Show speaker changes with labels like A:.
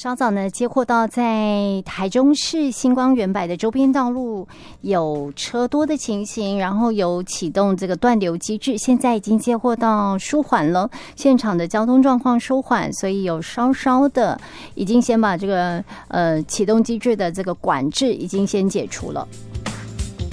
A: 稍早呢，接获到在台中市星光远百的周边道路有车多的情形，然后有启动这个断流机制，现在已经接获到舒缓了，现场的交通状况舒缓，所以有稍稍的已经先把这个启动机制的这个管制已经先解除了。